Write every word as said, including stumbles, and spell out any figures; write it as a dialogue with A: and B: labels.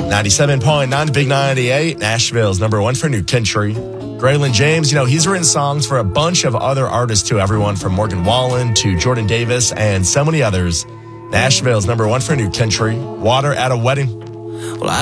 A: ninety-seven point nine, Big ninety-eight, Nashville's number one for new country. Graylin James, you know, he's written songs for a bunch of other artists too, everyone from Morgan Wallen to Jordan Davis and so many others. Nashville's number one for new country. Water at a Wedding.
B: Well, I